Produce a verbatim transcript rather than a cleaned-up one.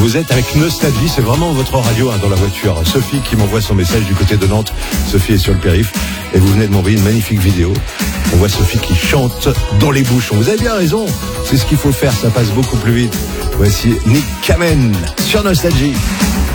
Vous êtes avec Nostalgie, c'est vraiment votre radio hein, dans la voiture. Sophie qui m'envoie son message du côté de Nantes. Sophie est sur le périph' et vous venez de m'envoyer une magnifique vidéo. On voit Sophie qui chante dans les bouchons. Vous avez bien raison, c'est ce qu'il faut faire, ça passe beaucoup plus vite. Voici Nick Kamen sur Nostalgie.